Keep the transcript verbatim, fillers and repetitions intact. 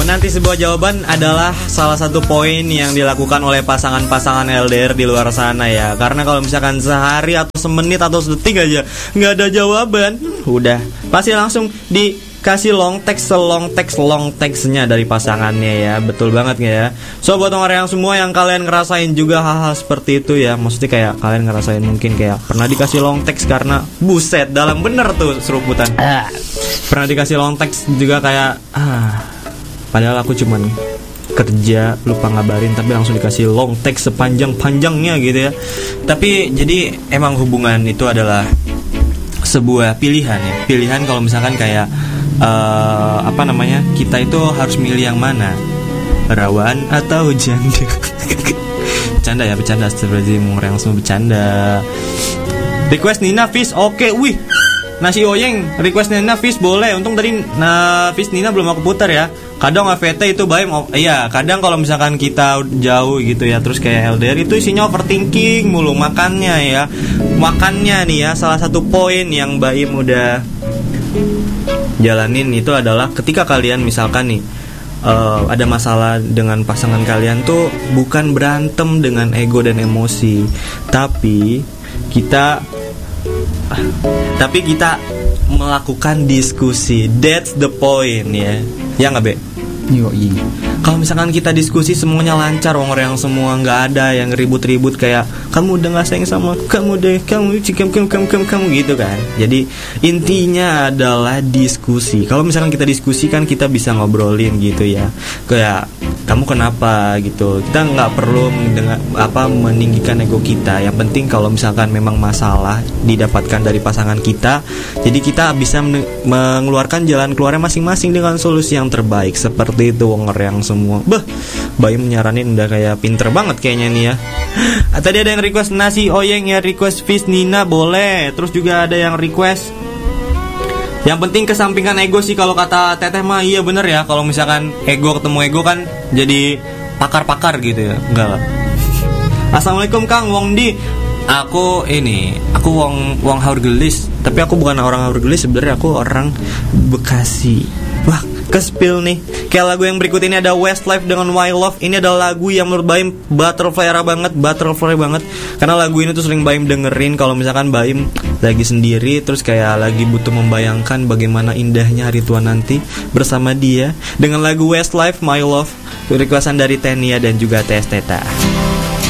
Menanti sebuah jawaban adalah salah satu poin yang dilakukan oleh pasangan-pasangan L D R di luar sana ya. Karena kalau misalkan sehari atau semenit atau sedetik aja nggak ada jawaban, udah pasti langsung dikasih long text, long text, long textnya dari pasangannya ya. Betul banget nggak ya? So buat orang yang semua yang kalian ngerasain juga hal-hal seperti itu ya. Maksudnya kayak kalian ngerasain mungkin kayak pernah dikasih long text karena buset dalam bener tuh seruputan. Pernah dikasih long text juga kayak ah padahal aku cuman kerja lupa ngabarin, tapi langsung dikasih long text sepanjang-panjangnya gitu ya. Tapi jadi emang hubungan itu adalah sebuah pilihan ya. Pilihan kalau misalkan kayak uh, apa namanya, kita itu harus milih yang mana, perawan atau janda. Bercanda ya, bercanda. Seperti mau yang semua bercanda. Request Nina Fish, oke, okay. Wih, nasi oyeng, request Nina Fish boleh. Untung tadi nah, Fish Nina belum aku putar ya. Kadang A V T itu baim, oh, iya. Kadang kalau misalkan kita jauh gitu ya, terus kayak L D R itu isinya overthinking mulu. Makannya ya, makannya nih ya. Salah satu poin yang Baim udah jalanin itu adalah ketika kalian misalkan nih uh, ada masalah dengan pasangan kalian tuh bukan berantem dengan ego dan emosi, tapi kita tapi kita melakukan diskusi. That's the point ya. Ya nggak Be? Yoi. Kalau misalkan kita diskusi semuanya lancar, orang yang semua nggak ada yang ribut-ribut kayak kamu udah nggak sayang sama kamu deh, kamu cikam kamu kamu kamu kamu gitu kan. Jadi intinya adalah diskusi. Kalau misalkan kita diskusi kan kita bisa ngobrolin gitu ya, kayak kamu kenapa gitu. Kita nggak perlu mendengar apa meninggikan ego kita. Yang penting kalau misalkan memang masalah didapatkan dari pasangan kita, jadi kita bisa mengeluarkan jalan keluarnya masing-masing dengan solusi yang terbaik. Seperti itu wonger yang semua. Beh, Baim nyaranin udah kayak pinter banget kayaknya nih ya. Tadi ada yang request nasi oyeng ya, request Fish Nina boleh. Terus juga ada yang request yang penting kesampingkan ego sih kalau kata Teteh mah. Iya bener ya, kalau misalkan ego ketemu ego kan jadi pakar-pakar gitu ya. Enggak lah. Assalamualaikum Kang Wong Di. Aku ini, aku Wong Wong Haurgelis, tapi aku bukan orang Haurgelis sebenarnya, aku orang Bekasi. Wah, ke-spill nih. Kayak lagu yang berikut ini ada Westlife dengan Why Love. Ini adalah lagu yang menurut Baim butterfly banget, butterfly banget. Karena lagu ini tuh sering Baim dengerin kalau misalkan Baim lagi sendiri, terus kayak lagi butuh membayangkan bagaimana indahnya hari tua nanti bersama dia. Dengan lagu Westlife, My Love, requestan dari Tenia dan juga T S Teta.